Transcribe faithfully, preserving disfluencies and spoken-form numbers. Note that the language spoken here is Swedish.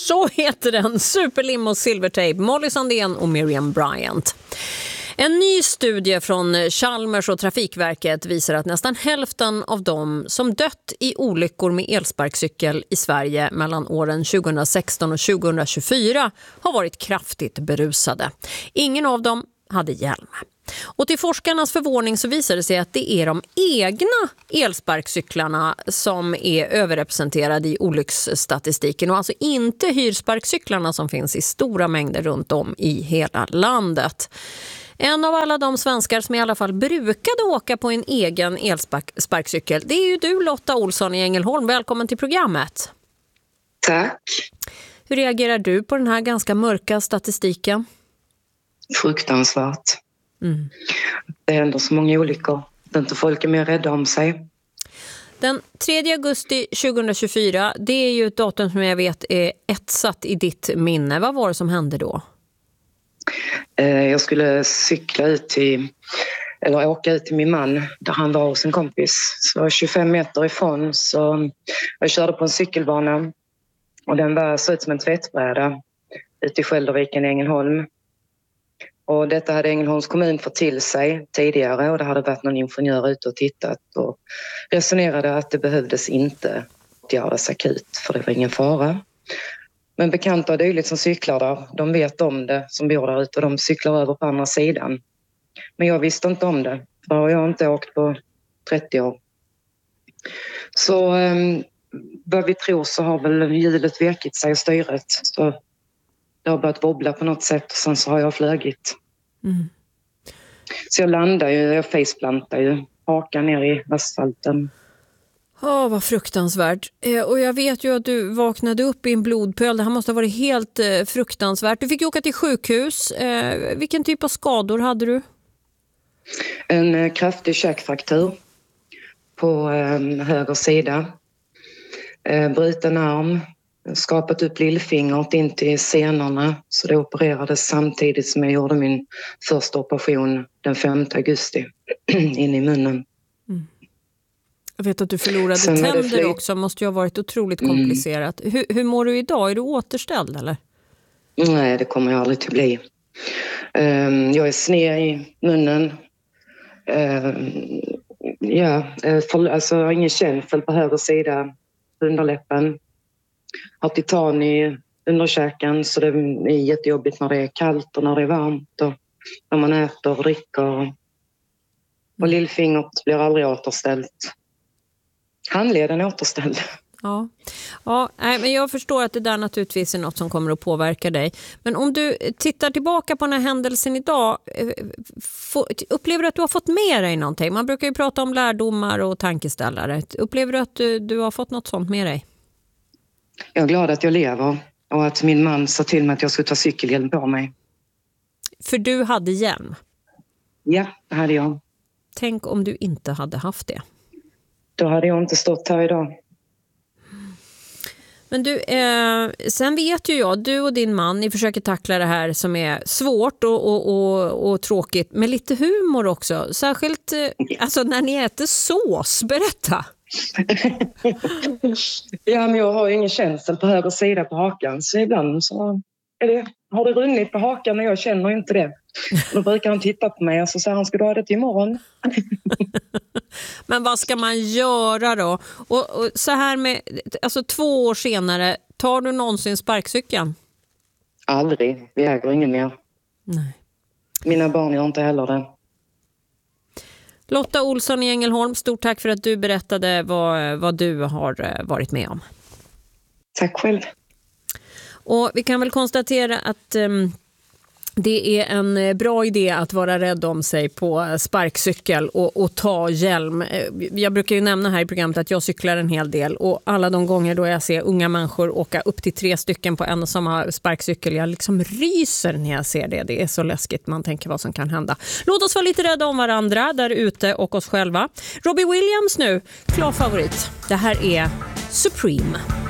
Så heter den. Superlim och Silvertape, Molly Sandén och Miriam Bryant. En ny studie från Chalmers och Trafikverket visar att nästan hälften av dem som dött i olyckor med elsparkcykel i Sverige mellan åren tjugohundrasexton och tjugohundratjugofyra har varit kraftigt berusade. Ingen av dem hade hjälm. Och till forskarnas förvåning så visar det sig att det är de egna elsparkcyklarna som är överrepresenterade i olycksstatistiken och alltså inte hyrsparkcyklarna som finns i stora mängder runt om i hela landet. En av alla de svenskar som i alla fall brukade åka på en egen elsparkcykel, det är ju du, Lotta Olsson i Ängelholm. Välkommen till programmet. Tack. Hur reagerar du på den här ganska mörka statistiken? Fruktansvärt. Mm. Det händer så många olyckor. Det är inte folk är mer rädda om sig. Den tredje augusti tjugohundratjugofyra, det är ju ett datum som jag vet är etsat i ditt minne. Vad var det som hände då? Jag skulle cykla ut till, eller åka ut till min man där han var hos en kompis. Så tjugofem meter ifrån så jag körde på en cykelbana och den var så ut som en tvättbräda ute i Skälderviken i Ängelholm. Och detta hade Ängelholms kommun fått till sig tidigare och det hade varit någon ingenjör ute och tittat och resonerade att det behövdes inte göras akut för det var ingen fara. Men bekanta och dylikt som cyklar där, de vet om det som bor där ute och de cyklar över på andra sidan. Men jag visste inte om det, för jag har inte åkt på trettio år. Så eh, vad vi tror så har väl hjulet vekit sig och styret. Så det har börjat wobbla på något sätt och sen så har jag flögit. Mm. Så jag landar ju, jag faceplantar ju, hakan ner i asfalten. Ja, oh, vad fruktansvärt. Eh, och jag vet ju att du vaknade upp i en blodpöl. Det här måste ha varit helt eh, fruktansvärt. Du fick ju åka till sjukhus. Eh, vilken typ av skador hade du? En eh, kraftig käkfraktur på eh, höger sida. Eh, bruten arm. Skapat upp lillfingret in till senorna. Så det opererades samtidigt som jag gjorde min första operation den femte augusti in i munnen. Mm. Jag vet att du förlorade tänder fly- också. Måste ju ha varit otroligt komplicerat. Mm. Hur, hur mår du idag? Är du återställd eller? Nej, det kommer jag aldrig till bli. Um, jag är sned i munnen. Um, ja, för, alltså jag har ingen känsel på höger sida underläppen. Har titan i underkäken så det är jättejobbigt när det är kallt och när det är varmt och när man äter och dricker. Och, och lillfingret blir aldrig återställt. Handleden är återställd. Ja, ja nej, men jag förstår att det där naturligtvis är något som kommer att påverka dig. Men om du tittar tillbaka på den här händelsen idag, upplever du att du har fått med dig någonting? Man brukar ju prata om lärdomar och tankeställare. Upplever du att du, du har fått något sånt med dig? Jag är glad att jag lever och att min man sa till mig att jag skulle ta cykelhjälm på mig. För du hade hjälm? Ja, det hade jag. Tänk om du inte hade haft det. Då hade jag inte stått här idag. Men du, eh, sen vet ju jag, du och din man, ni försöker tackla det här som är svårt och, och, och, och tråkigt, med lite humor också. Särskilt eh, alltså när ni äter sås, berätta. Ja, men jag har ju ingen känsel på höger sida på hakan, så ibland så är det, har det runnit på hakan och jag känner inte det. Då brukar han titta på mig och så säger han, ska du ha det till imorgon? Men vad ska man göra då? Och, och så här med, alltså två år senare, tar du någonsin sparkcykeln? Aldrig, vi äger ingen mer. Nej. Mina barn gör inte heller det. Lotta Olsson i Ängelholm, stort tack för att du berättade vad, vad du har varit med om. Tack själv. Och vi kan väl konstatera att um, det är en bra idé att vara rädd om sig på sparkcykel och, och ta hjälm. Jag brukar ju nämna här i programmet att jag cyklar en hel del och alla de gånger då jag ser unga människor åka upp till tre stycken på en och samma sparkcykel, jag liksom ryser när jag ser det. Det är så läskigt, man tänker vad som kan hända. Låt oss vara lite rädda om varandra där ute och oss själva. Robbie Williams nu, klar favorit. Det här är Supreme.